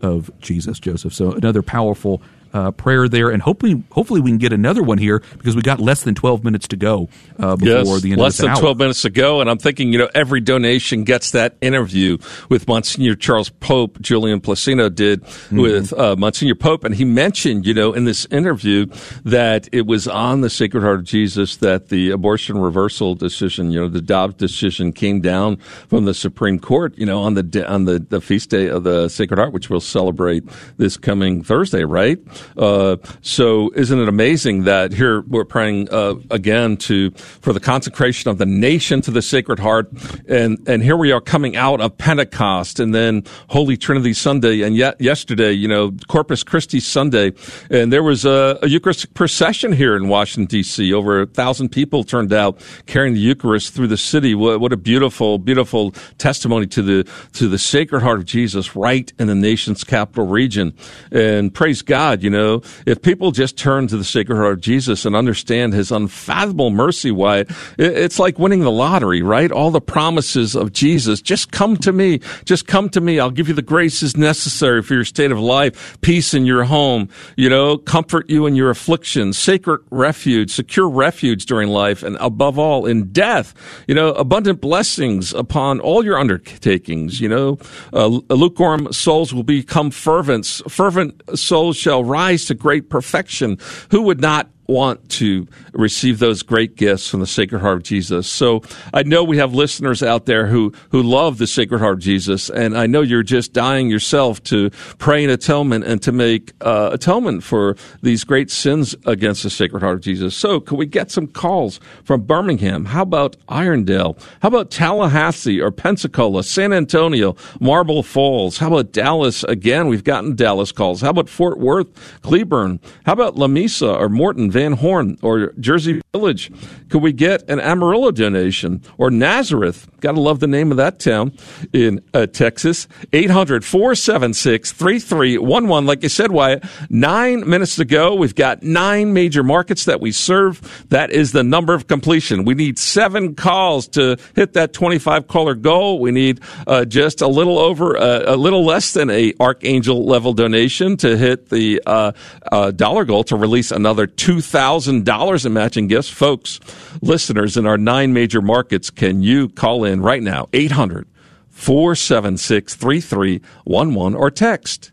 of Jesus, Joseph. So another powerful prayer there, and hopefully we can get another one here because we got less than 12 minutes to go before the end of this hour. Less than 12 minutes to go, and I'm thinking, every donation gets that interview with Monsignor Charles Pope. Julian Placino did with Monsignor Pope, and he mentioned, in this interview that it was on the Sacred Heart of Jesus that the abortion reversal decision, the Dobbs decision, came down from the Supreme Court, on the feast day of the Sacred Heart, which we'll celebrate this coming Thursday, right? So isn't it amazing that here we're praying again for the consecration of the nation to the Sacred Heart, and here we are coming out of Pentecost and then Holy Trinity Sunday, and yet yesterday, Corpus Christi Sunday, and there was a Eucharistic procession here in Washington D.C. Over 1,000 people turned out carrying the Eucharist through the city. What a beautiful, beautiful testimony to the Sacred Heart of Jesus right in the nation's capital region. And praise God, if people just turn to the Sacred Heart of Jesus and understand his unfathomable mercy, why it's like winning the lottery, right? All the promises of Jesus, just come to me. Just come to me. I'll give you the graces necessary for your state of life, peace in your home, comfort you in your afflictions, sacred refuge, secure refuge during life, and above all, in death, abundant blessings upon all your undertakings. Lukewarm souls will become fervent. Fervent souls shall rise to great perfection. Who would not want to receive those great gifts from the Sacred Heart of Jesus? So I know we have listeners out there who love the Sacred Heart of Jesus, and I know you're just dying yourself to pray in atonement and to make atonement for these great sins against the Sacred Heart of Jesus. So could we get some calls from Birmingham? How about Irondale? How about Tallahassee or Pensacola, San Antonio, Marble Falls? How about Dallas? Again, we've gotten Dallas calls. How about Fort Worth, Cleburne? How about La Mesa or Morton, Van Horn, or Jersey Village? Could we get an Amarillo donation? Or Nazareth? Got to love the name of that town in Texas. 800-476-3311. Like I said, Wyatt, 9 minutes to go. We've got 9 major markets that we serve. That is the number of completion. We need 7 calls to hit that 25-caller goal. We need just a little less than a Archangel level donation to hit the dollar goal to release another $2,000 in matching gifts. Folks, listeners in our 9 major markets, can you call in right now? 800-476-3311 or text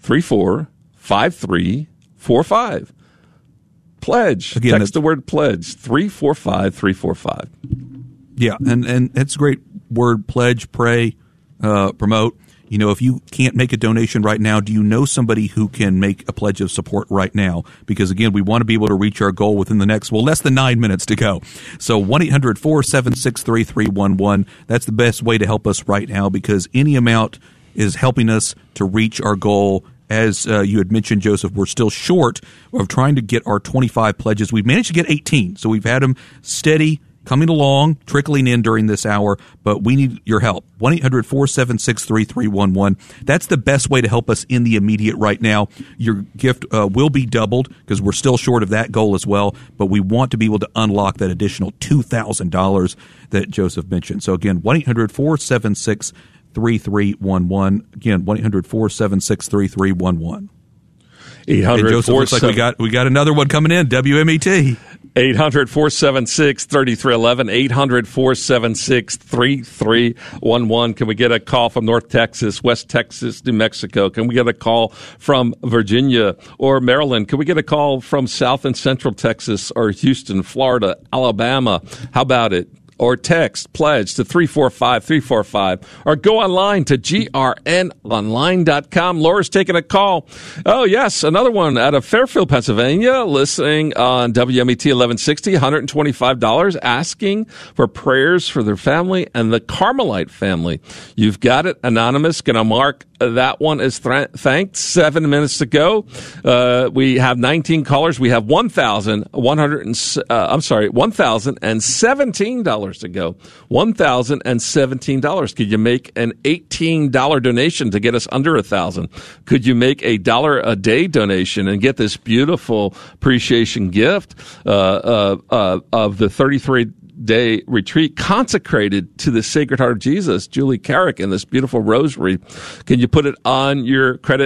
345345. Pledge. Again, text the word pledge, 345345. Yeah, and it's a great word, pledge, pray, promote. If you can't make a donation right now, do you know somebody who can make a pledge of support right now? Because, again, we want to be able to reach our goal within the next, less than 9 minutes to go. So 1-800-476-3311. That's the best way to help us right now, because any amount is helping us to reach our goal. As you had mentioned, Joseph, we're still short of trying to get our 25 pledges. We've managed to get 18, so we've had them steady, coming along, trickling in during this hour, but we need your help. 1-800-476-3311. That's the best way to help us in the immediate right now. Your gift will be doubled because we're still short of that goal as well, but we want to be able to unlock that additional $2,000 that Joseph mentioned. So again, 1-800-476-3311. Again, 1-800-476-3311. 800 Joseph, looks like we got another one coming in. WMET. 800-476-3311. 800-476-3311. Can we get a call from North Texas, West Texas, New Mexico? Can we get a call from Virginia or Maryland? Can we get a call from South and Central Texas or Houston, Florida, Alabama? How about it? Or text pledge to 345-345, or go online to grnonline.com. Laura's taking a call. Oh, yes, another one out of Fairfield, Pennsylvania, listening on WMET 1160, $125, asking for prayers for their family and the Carmelite family. You've got it, Anonymous. Going to mark that one is thanked. 7 minutes to go. We have 19 callers. We have $1,017 to go. $1,017. Could you make an $18 donation to get us under 1,000? Could you make a $1 a day donation and get this beautiful appreciation gift of the 33-day retreat consecrated to the Sacred Heart of Jesus, Julie Carrick, and this beautiful rosary? Can you put it on your credit